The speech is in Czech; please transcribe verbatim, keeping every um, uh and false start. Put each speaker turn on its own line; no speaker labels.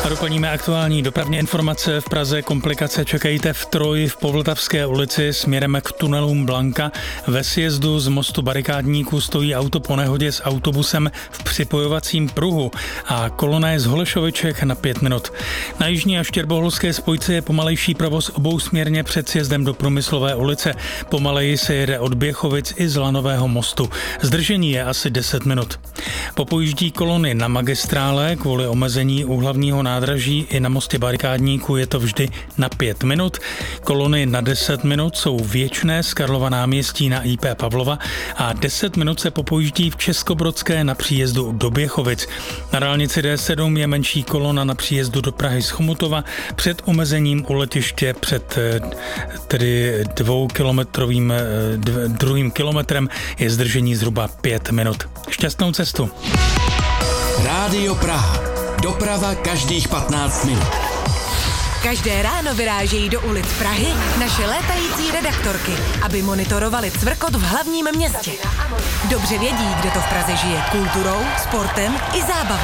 A doplníme aktuální dopravní informace. V Praze komplikace čekejte v Troji v Povltavské ulici směrem k tunelům Blanka. Ve sjezdu z mostu Barikádníků stojí auto po nehodě s autobusem v připojovacím pruhu a kolona je z Holešoviček na pět minut. Na jižní a štěrboholské spojce je pomalejší provoz obousměrně před sjezdem do Průmyslové ulice. Pomaleji se jede od Běchovic i z Lanového mostu. Zdržení je asi deset minut. Popojíždí kolony na magistrále kvůli omezení u hlavního nádraží i na mostě Barikádníků je to vždy na pět minut. Kolony na deset minut jsou věčné z Karlova náměstí na I P Pavlova a deset minut se popojíždí v Českobrodské na příjezdu do Běchovic. Na dálnici D sedm je menší kolona na příjezdu do Prahy z Chomutova. Před omezením u letiště před tedy dvoukilometrovým druhým kilometrem je zdržení zhruba pět minut. Šťastnou cestu.
Rádio Praha. Doprava každých patnáct minut.
Každé ráno vyrážejí do ulic Prahy naše létající redaktorky, aby monitorovali cvrkot v hlavním městě. Dobře vědí, kde to v Praze žije kulturou, sportem i zábavou.